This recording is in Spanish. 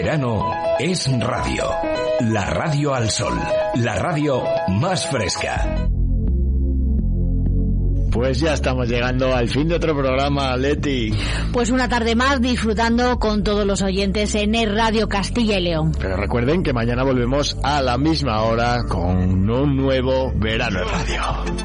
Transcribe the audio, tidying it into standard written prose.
verano es radio. La radio al sol. La radio más fresca. Pues ya estamos llegando al fin de otro programa, Leti. Pues una tarde más disfrutando con todos los oyentes en el Radio Castilla y León. Pero recuerden que mañana volvemos a la misma hora con un nuevo Verano en Radio.